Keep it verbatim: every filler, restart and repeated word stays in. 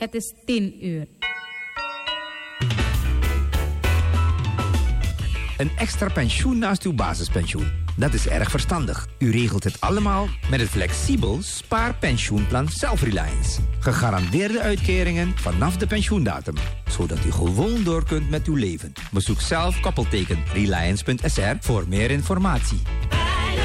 Het is tien uur. Een extra pensioen naast uw basispensioen. Dat is erg verstandig. U regelt het allemaal met het flexibel spaarpensioenplan Self-Reliance. Gegarandeerde uitkeringen vanaf de pensioendatum. Zodat u gewoon door kunt met uw leven. Bezoek zelf koppelteken reliance punt s r voor meer informatie.